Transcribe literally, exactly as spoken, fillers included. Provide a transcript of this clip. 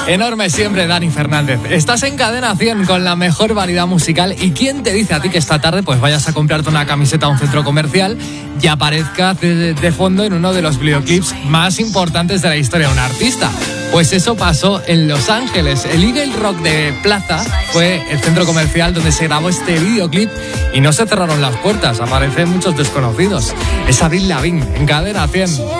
Enorme siempre, Dani Fernández. Estás en Cadena cien con la mejor variedad musical. ¿Y quién te dice a ti que esta tarde pues vayas a comprarte una camiseta a un centro comercial y aparezca de, de fondo en uno de los videoclips más importantes de la historia de un artista? Pues eso pasó en Los Ángeles. El Eagle Rock de Plaza fue el centro comercial donde se grabó este videoclip y no se cerraron las puertas. Aparecen muchos desconocidos. Es Avril Lavigne en Cadena cien.